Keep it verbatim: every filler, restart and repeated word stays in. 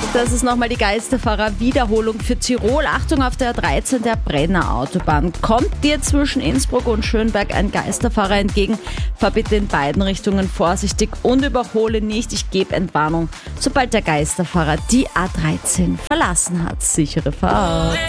Das ist nochmal die Geisterfahrer-Wiederholung für Tirol. Achtung, auf der A dreizehn, der Brenner Autobahn. Kommt dir zwischen Innsbruck und Schönberg ein Geisterfahrer entgegen, fahr bitte in beiden Richtungen vorsichtig und überhole nicht. Ich gebe Entwarnung, sobald der Geisterfahrer die A dreizehn verlassen hat. Sichere Fahrt.